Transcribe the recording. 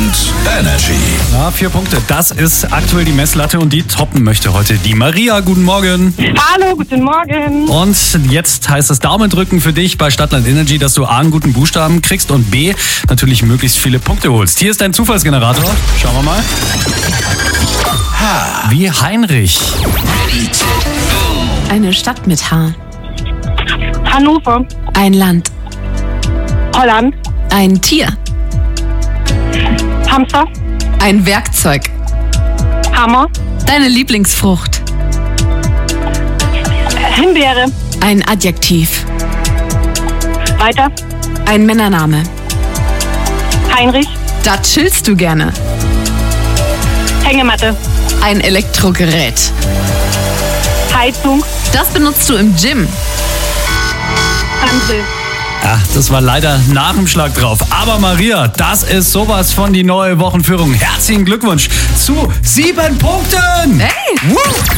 Energy. Ja, 4 Punkte. Das ist aktuell die Messlatte und die toppen möchte heute die Maria. Guten Morgen. Hallo, guten Morgen. Und jetzt heißt es Daumen drücken für dich bei Stadtland Energy, dass du A, einen guten Buchstaben kriegst und B, natürlich möglichst viele Punkte holst. Hier ist dein Zufallsgenerator. Schauen wir mal. Wie Heinrich. Eine Stadt mit H. Hannover, Ein Land. Holland, Ein Tier. Hamster, Ein Werkzeug. Hammer, Deine Lieblingsfrucht. Himbeere, Ein Adjektiv. weiter, Ein Männername. Heinrich, Da chillst du gerne. Hängematte, Ein Elektrogerät. Heizung, Das benutzt du im Gym. Hansel. Ach, das war leider nach dem Schlag drauf. Aber Maria, das ist sowas von die neue Wochenführung. Herzlichen Glückwunsch zu 7 Punkten. Hey! Woo!